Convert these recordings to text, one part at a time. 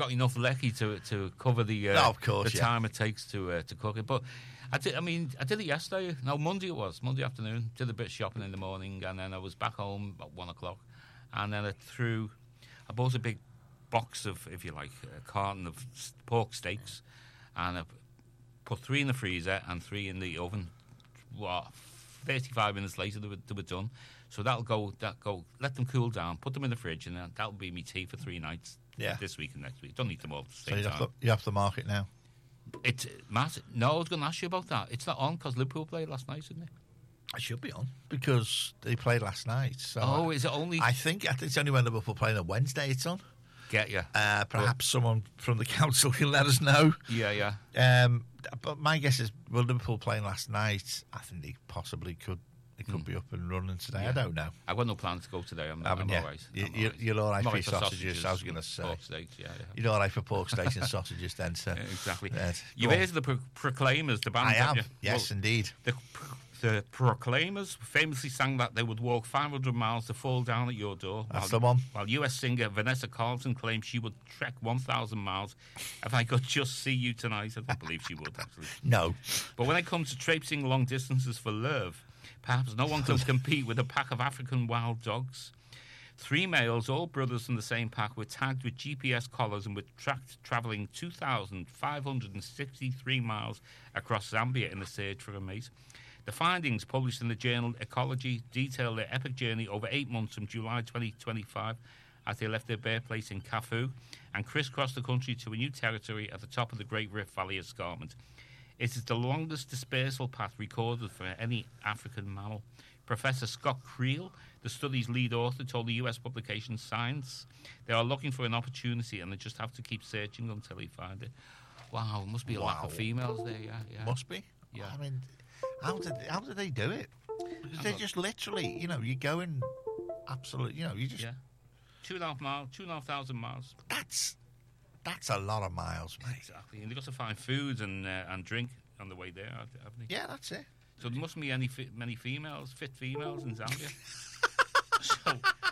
got enough lecky to cover the of course, the time it takes to cook it. But I did it yesterday. No, Monday it was. Monday afternoon. Did a bit of shopping in the morning, and then I was back home at 1 o'clock. And then I bought a big box of, if you like, a carton of pork steaks, and I put 3 in the freezer and 3 in the oven. 35 minutes later, they were done. So that'll go. Let them cool down. Put them in the fridge, and that'll be me tea for 3 nights. Yeah. This week and next week. Don't eat them all at the same time. You have to mark it now. It's massive. No, I was going to ask you about that. It's not on because Liverpool played last night, isn't it? It should be on because they played last night. So is it only? I think it's only when Liverpool playing on Wednesday. It's on. Get you. Perhaps someone from the council can let us know. Yeah. But my guess is, well, Liverpool playing last night, I think they possibly could. It could be up and running today. Yeah. I don't know. I've got no plan to go today. I'm all right. You're all right for your sausages. I was going to say. Pork steaks, yeah. You're all right for pork steaks and sausages then, sir. Exactly. You've heard the Proclaimers, the band, I have have. Yes, indeed. The Proclaimers famously sang that they would walk 500 miles to fall down at your door. That's the one. While US singer Vanessa Carlton claimed she would trek 1,000 miles if I could just see you tonight. I don't believe she would, actually. No. But when it comes to traipsing long distances for love, perhaps no one can compete with a pack of African wild dogs. 3 males, all brothers in the same pack, were tagged with GPS collars and were tracked travelling 2,563 miles across Zambia in the search for a mate. The findings, published in the journal Ecology, detail their epic journey over 8 months from July 2025 as they left their birthplace in Kafu and crisscrossed the country to a new territory at the top of the Great Rift Valley Escarpment. It is the longest dispersal path recorded for any African mammal. Professor Scott Creel, the study's lead author, told the US publication Science they are looking for an opportunity and they just have to keep searching until they find it. Wow, must be a lack of females there, yeah. Must be. Yeah. I mean, how do they do it? Because they just literally, you go in absolutely, you just... Yeah. 2,500 miles. That's a lot of miles, mate. Exactly. And they've got to find food and drink on the way there, haven't they? Yeah, that's it. So there mustn't be many females, fit females in Zambia. So...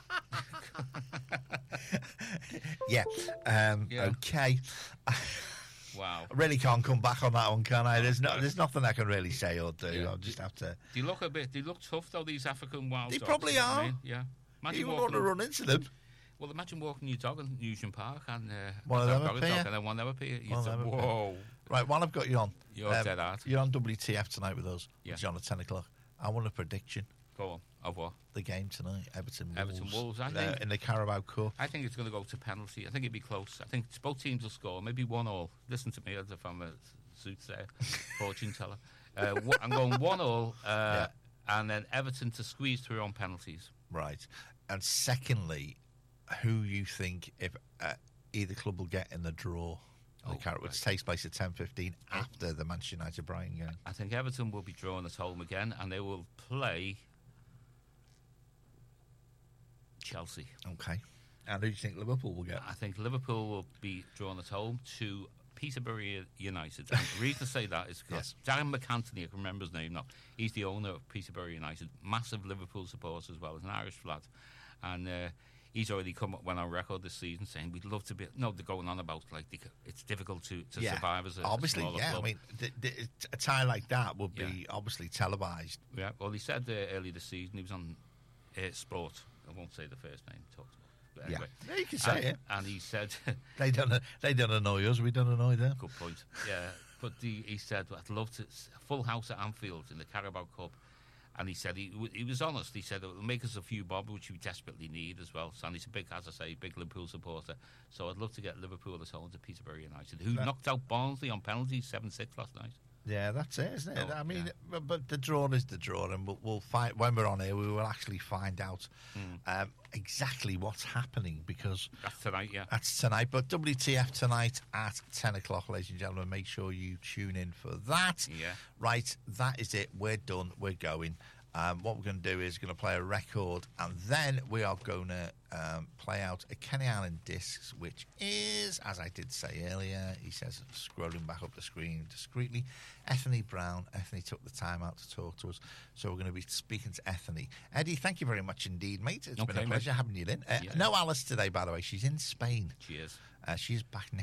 yeah. Okay. Wow. I really can't come back on that one, can I? There's nothing I can really say or do. I'll just have to... They look tough, though, these African wild dogs. They probably are. I mean? Yeah. Imagine you want to run into them. Well, imagine walking your dog in Newton Park and one of them appear. And then one never appear. Whoa. Right, while I've got you on. You're dead hard. You're on WTF tonight with us. Yeah. It's on at 10 o'clock. I want a prediction. Go on. Of what? The game tonight, Everton Wolves. I think, in the Carabao Cup. I think it's going to go to penalty. I think it'd be close. I think both teams will score. Maybe 1-1. Listen to me as if I'm a soothsayer, fortune teller. I'm going 1-1, and then Everton to squeeze through on penalties. Right. And secondly, who you think if either club will get in the draw? Which takes place at 10:15 after the Manchester United-Brighton game. I think Everton will be drawn at home again, and they will play Chelsea. Okay. And who do you think Liverpool will get? I think Liverpool will be drawn at home to Peterborough United. And the reason I say that is because Darren McAntony, I can remember his name now, he's the owner of Peterborough United, massive Liverpool supporter as well, as an Irish lad. And he's already come up on record this season saying we'd love to be... No, they're going on about it's difficult to survive as a obviously, smaller club. I mean, a tie like that would be obviously televised. Yeah, well, he said earlier this season, he was on Sport. I won't say the first name. But anyway. Yeah, you can say it. And he said... they don't annoy us, we don't annoy them. Good point. Yeah, but he said, I'd love to... Full house at Anfield in the Carabao Cup. And he said, he was honest, he said, it'll make us a few bob, which we desperately need as well. So, and he's a big, as I say, big Liverpool supporter. So I'd love to get Liverpool at home to Peterborough United, who knocked out Barnsley on penalties 7-6 last night. Yeah, that's it, isn't it? I mean, but the draw is the draw, and we'll find, when we're on here, we will actually find out exactly what's happening, because... That's tonight, yeah. That's tonight, but WTF tonight at 10 o'clock, ladies and gentlemen. Make sure you tune in for that. Yeah. Right, that is it. We're done. We're going. What we're going to do is going to play a record, and then we are going to play out a Kenny Allen Discs, which is, as I did say earlier, he says, scrolling back up the screen discreetly, Ethany Brown. Ethany took the time out to talk to us, so we're going to be speaking to Ethany. Eddie, thank you very much indeed, mate. It's been a pleasure having you in. No Alice today, by the way. She's in Spain. She is. She's back next